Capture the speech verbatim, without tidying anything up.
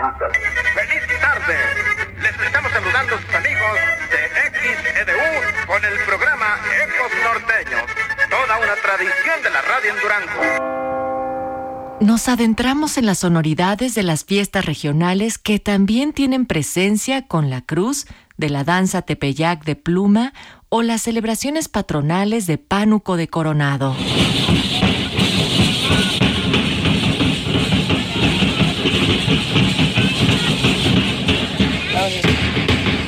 ¡Feliz tarde! Les estamos saludando sus amigos de X E D U con el programa Ecos Norteños, toda una tradición de la radio en Durango. Nos adentramos en las sonoridades de las fiestas regionales que también tienen presencia con la cruz de la danza Tepeyac de Pluma o las celebraciones patronales de Pánuco de Coronado.